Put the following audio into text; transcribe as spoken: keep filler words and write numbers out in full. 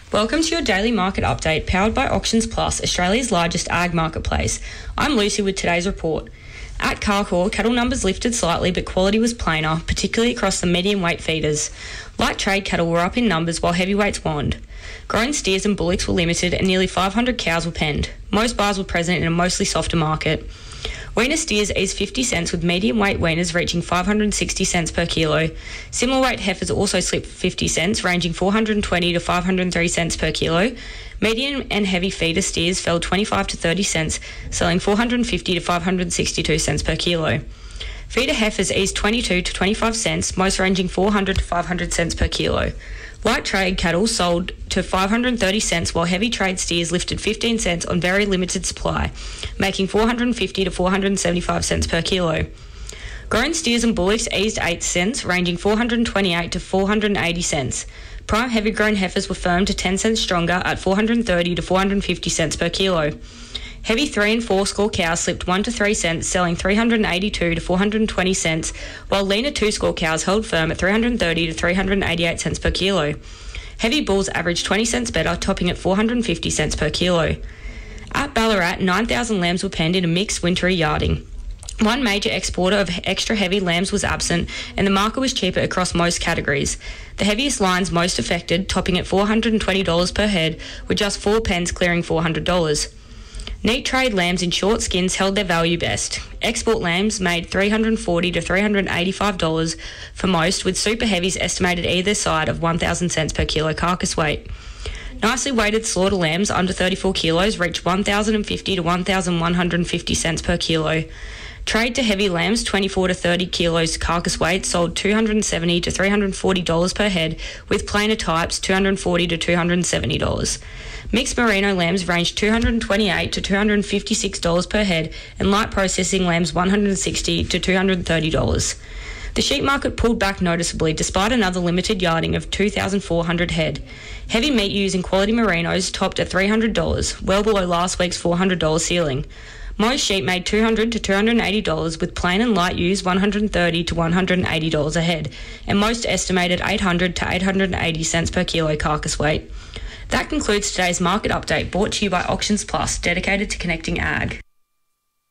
Welcome to your daily market update powered by Auctions Plus, Australia's largest ag marketplace. I'm Lucy with today's report. At Carcoar, cattle numbers lifted slightly but quality was plainer, particularly across the medium weight feeders. Light trade cattle were up in numbers while heavyweights wanned. Grown steers and bullocks were limited and nearly five hundred cows were penned. Most bars were present in a mostly softer market. Weaner steers eased fifty cents with medium weight weaners reaching five hundred sixty cents per kilo. Similar weight heifers also slipped fifty cents, ranging four hundred twenty to five hundred three cents per kilo. Medium and heavy feeder steers fell twenty-five to thirty cents, selling four hundred fifty to five hundred sixty-two cents per kilo. Feeder heifers eased twenty-two to twenty-five cents, most ranging four hundred to five hundred cents per kilo. Light trade cattle sold to five hundred thirty cents while heavy trade steers lifted fifteen cents on very limited supply, making four hundred fifty to four hundred seventy-five cents per kilo. Grown steers and bullocks eased eight cents, ranging four hundred twenty-eight to four hundred eighty cents. Prime heavy grown heifers were firm to ten cents stronger at four hundred thirty to four hundred fifty cents per kilo. Heavy three and four score cows slipped one to three cents, selling three hundred eighty-two to four hundred twenty cents, while leaner two score cows held firm at three hundred thirty to three hundred eighty-eight cents per kilo. Heavy bulls averaged twenty cents better, topping at four hundred fifty cents per kilo. At Ballarat, nine thousand lambs were penned in a mixed wintry yarding. One major exporter of extra heavy lambs was absent, and the market was cheaper across most categories. The heaviest lines most affected, topping at four hundred twenty dollars per head, were just four pens clearing four hundred dollars. Neat trade lambs in short skins held their value best. Export lambs made three hundred forty dollars to three hundred eighty-five dollars for most, with super heavies estimated either side of one thousand cents per kilo carcass weight. Nicely weighted slaughter lambs under thirty-four kilos reached one thousand fifty to one thousand one hundred fifty cents per kilo. Trade to heavy lambs twenty-four to thirty kilos carcass weight sold two hundred seventy to three hundred forty dollars per head, with plainer types two hundred forty to two hundred seventy dollars. Mixed merino lambs ranged two hundred twenty-eight to two hundred fifty-six dollars per head, and light processing lambs one hundred sixty to two hundred thirty dollars. The sheep market pulled back noticeably despite another limited yarding of two thousand four hundred head. Heavy meat ewes and quality merinos topped at three hundred dollars, well below last week's four hundred dollars ceiling. Most sheep made two hundred to two hundred eighty dollars, with plain and light ewes one hundred thirty to one hundred eighty dollars a head, and most estimated eight hundred to eight hundred eighty cents per kilo carcass weight. That concludes today's market update, brought to you by Auctions Plus, dedicated to connecting ag.